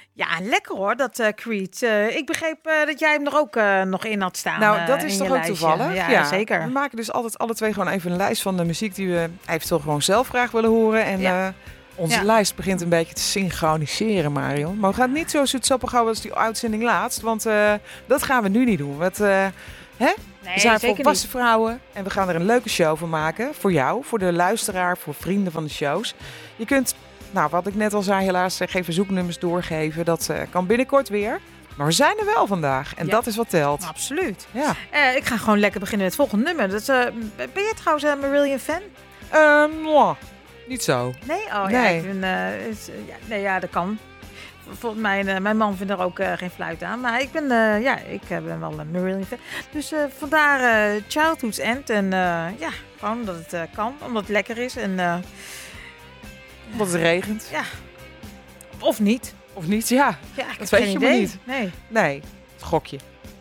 Ja, lekker hoor, dat Creed. Ik begreep dat jij hem er ook nog in had staan. Nou, dat is in toch je ook lijstje. toevallig? Ja, zeker. We maken dus altijd alle twee gewoon even een lijst van de muziek die we eventueel gewoon zelf graag willen horen. En onze lijst begint een beetje te synchroniseren, Marion. Maar we gaan het niet zo zoetsappig houden als die uitzending laatst. Want dat gaan we nu niet doen. Nee, we zijn zeker volwassen niet. vrouwen en we gaan er een leuke show van maken. Voor jou, voor de luisteraar, voor vrienden van de shows. Je kunt, nou wat ik net al zei, helaas geen verzoeknummers doorgeven. Dat kan binnenkort weer. Maar we zijn er wel vandaag en dat is wat telt. Absoluut. Ja. Ik ga gewoon lekker beginnen met het volgende nummer. Dat, ben je trouwens een Marillion fan? Niet zo. Nee? Oh Nee. ja, ik vind, dat kan. Volgens mij, mijn man vindt er ook geen fluit aan. Maar ik ben ben wel een Marillion fan. Dus vandaar Childhood's End. En gewoon omdat het kan. Omdat het lekker is. En, Omdat het regent. Ja. Of niet. Of niet, ja. Ja, ik Dat heb weet geen je maar idee. niet. Nee. Nee, het gokje.